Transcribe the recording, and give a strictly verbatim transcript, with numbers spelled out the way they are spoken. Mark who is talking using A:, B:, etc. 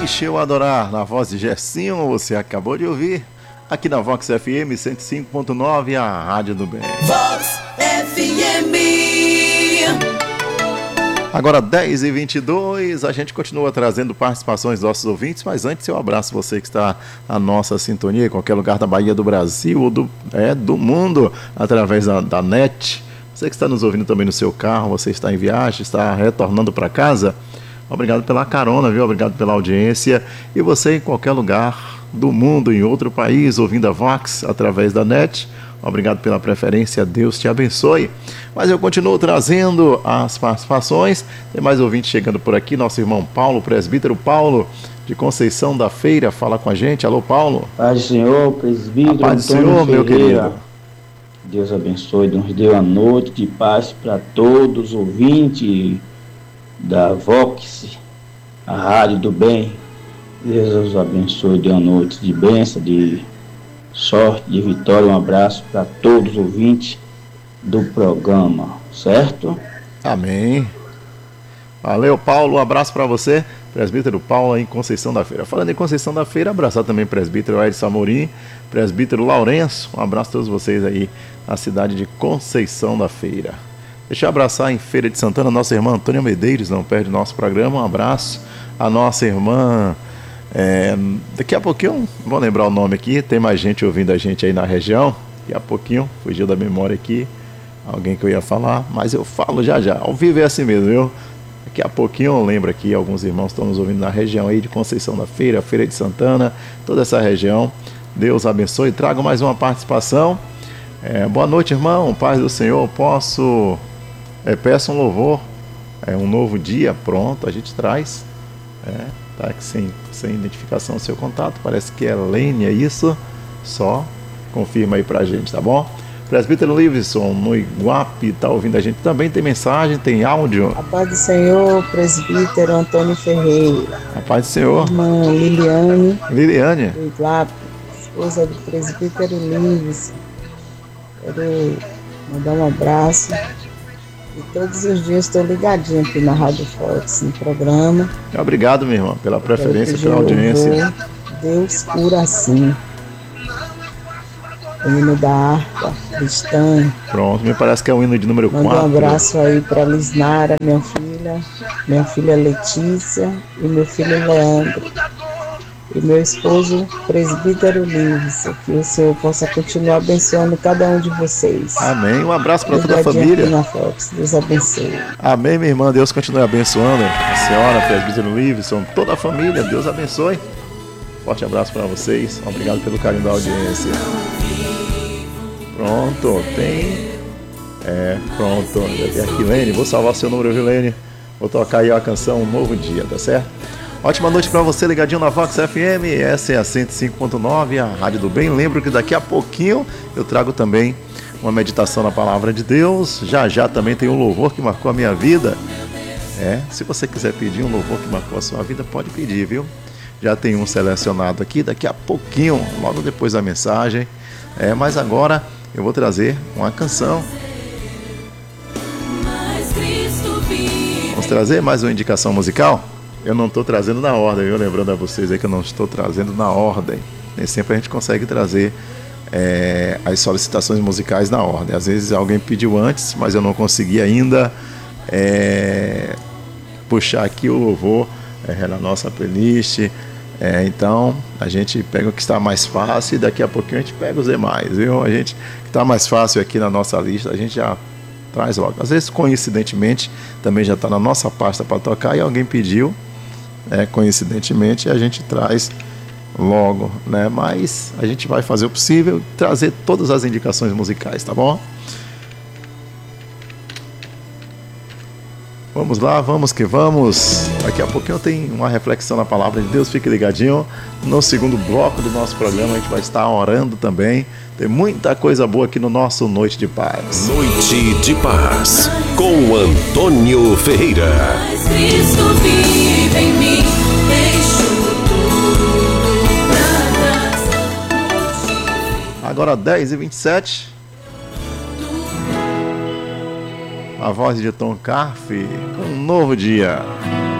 A: Deixa eu adorar, na voz de Gersinho, você acabou de ouvir, aqui na Vox F M cento e cinco ponto nove, a Rádio do Bem.
B: Vox F M.
A: Agora dez e vinte e dois, a gente continua trazendo participações dos nossos ouvintes, mas antes eu abraço você que está na nossa sintonia, em qualquer lugar da Bahia, do Brasil ou do, é, do mundo, através da, da net. Você que está nos ouvindo também no seu carro, você está em viagem, está retornando para casa, obrigado pela carona, viu? Obrigado pela audiência. E você em qualquer lugar do mundo, em outro país, ouvindo a Vox através da net, obrigado pela preferência, Deus te abençoe. Mas eu continuo trazendo as participações. Tem mais ouvinte chegando por aqui, nosso irmão Paulo, presbítero Paulo, de Conceição da Feira, fala com a gente. Alô, Paulo.
C: Paz do Senhor, presbítero.
A: A paz do
C: Antônio
A: Senhor, meu
C: Ferreira.
A: querido.
C: Deus abençoe, nos dê uma noite de paz para todos os ouvintes da Vox, a Rádio do Bem. Deus os abençoe, dê uma noite de bênção, de sorte, de vitória. Um abraço para todos os ouvintes do programa, certo?
A: Amém. Valeu, Paulo, um abraço para você, presbítero Paulo em Conceição da Feira. Falando em Conceição da Feira, abraçar também o presbítero Edson Amorim, presbítero Lourenço, um abraço a todos vocês aí na cidade de Conceição da Feira. Deixa eu abraçar em Feira de Santana, nossa irmã Antônia Medeiros, não perde nosso programa, um abraço. A nossa irmã, é, daqui a pouquinho, vou lembrar o nome aqui, tem mais gente ouvindo a gente aí na região, daqui a pouquinho, fugiu da memória aqui, alguém que eu ia falar, mas eu falo já já, ao vivo é assim mesmo, viu? Daqui a pouquinho eu lembro aqui, alguns irmãos estão nos ouvindo na região aí de Conceição da Feira, Feira de Santana, toda essa região. Deus abençoe. Trago mais uma participação. É, boa noite, irmão. Paz do Senhor. Posso... É, peço um louvor. É um novo dia. Pronto, a gente traz. É, tá aqui sem, sem identificação, seu contato. Parece que é Lênia, isso. Só confirma aí pra gente, tá bom? Presbítero Liveson, no Iguape, está ouvindo a gente. Também tem mensagem, tem áudio.
D: A paz do Senhor, presbítero Antônio Ferreira.
A: A paz do Senhor.
D: Irmã Liliane.
A: Liliane.
D: Do Iguape, esposa do presbítero Liveson. Quero mandar um abraço. E todos os dias estou ligadinho aqui na Rádio Fox, no programa.
A: Obrigado, minha irmã, pela preferência, pela audiência.
D: Deus cura assim. O hino da harpa cristã.
A: Pronto, me parece que é o hino de número quatro.
D: Manda um abraço aí para Lisnara, minha filha, minha filha Letícia e meu filho Leandro. E meu esposo, presbítero Lives. Que o Senhor possa continuar abençoando cada um de vocês.
A: Amém. Um abraço para toda a família.
D: Na Fox. Deus abençoe.
A: Amém, minha irmã. Deus continue abençoando a senhora, presbítero Liveson, toda a família. Deus abençoe. Forte abraço para vocês. Obrigado pelo carinho da audiência. Pronto, tem. É, pronto. Já tem aqui, Lene. Vou salvar seu número, viu, Lene? Vou tocar aí a canção Um Novo Dia, tá certo? Ótima noite para você, ligadinho na Vox F M. Essa é a cento e cinco ponto nove, a Rádio do Bem. Lembro que daqui a pouquinho eu trago também uma meditação na Palavra de Deus. Já já também tem um louvor que marcou a minha vida. É, se você quiser pedir um louvor que marcou a sua vida, pode pedir, viu? Já tem um selecionado aqui, daqui a pouquinho, logo depois da mensagem. É, mas agora eu vou trazer uma canção. Vamos trazer mais uma indicação musical? Eu não estou trazendo na ordem, viu? Lembrando a vocês aí que eu não estou trazendo na ordem. Nem sempre a gente consegue trazer é, as solicitações musicais na ordem. Às vezes alguém pediu antes, mas eu não consegui ainda é, puxar aqui o louvor é, na nossa playlist. É, então a gente pega o que está mais fácil e daqui a pouquinho a gente pega os demais, viu? A gente que está mais fácil aqui na nossa lista, a gente já traz logo. Às vezes, coincidentemente, também já está na nossa pasta para tocar e alguém pediu, é, coincidentemente, a gente traz logo, né? Mas a gente vai fazer o possível, trazer todas as indicações musicais, tá bom? Vamos lá, vamos que vamos. Daqui a pouquinho tem uma reflexão na Palavra de Deus. Fique ligadinho. No segundo bloco do nosso programa a gente vai estar orando também. Tem muita coisa boa aqui no nosso Noite de Paz.
E: Noite de Paz, com Antônio Ferreira.
B: Cristo vive em mim, deixo tudo pra trás.
A: Agora dez e vinte e sete. A voz de Tom Carfe, um novo dia.